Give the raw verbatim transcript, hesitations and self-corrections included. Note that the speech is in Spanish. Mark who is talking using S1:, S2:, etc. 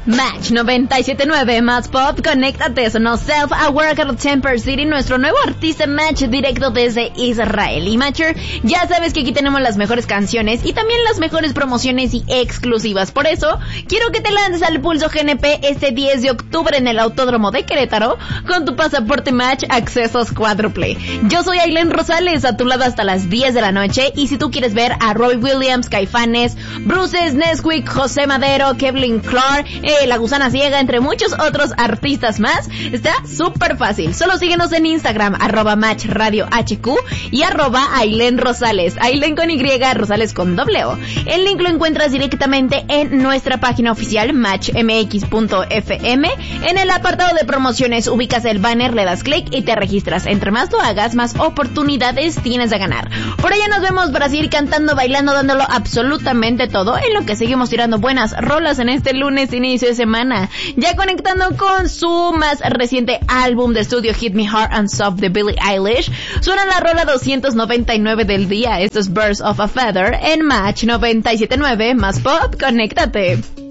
S1: Match noventa y siete punto nueve más pop, conéctate, sonó Self-Aware Carol Temper City, nuestro nuevo artista Match directo desde Israel. Y Matcher, ya sabes que aquí tenemos las mejores canciones y también las mejores promociones y exclusivas. Por eso, quiero que te lances al Pulso G N P este diez de octubre en el Autódromo de Querétaro con tu pasaporte Match accesos cuádruple. Yo soy Ailén Rosales, a tu lado hasta las diez de la noche, y si tú quieres ver a Robbie Williams, Caifanes, Bruces, Nesquik, José Madero, Kevin Clark, eh, La Gusana Ciega, entre muchos otros artistas más, está súper fácil. Solo síguenos en Instagram, arroba Match Radio H Q y arroba Ailén Rosales, Ailén con Y, Rosales con doble O. El link lo encuentras directamente en nuestra página oficial match m x punto f m. En el apartado de promociones ubicas el banner, le das clic y te registras. Entre más lo hagas, más oportunidades tienes de ganar. Por allá nos vemos para seguir cantando, bailando, dándolo absolutamente todo, en lo que seguimos tirando buenas rolas en este lunes inicio de semana. Ya conectando con su más reciente álbum de estudio Hit Me Hard and Soft de Billie Eilish, suena la rola doscientos noventa y nueve del día. Esto es Birds of a Feather en Match noventa y siete punto nueve más pop, conéctate.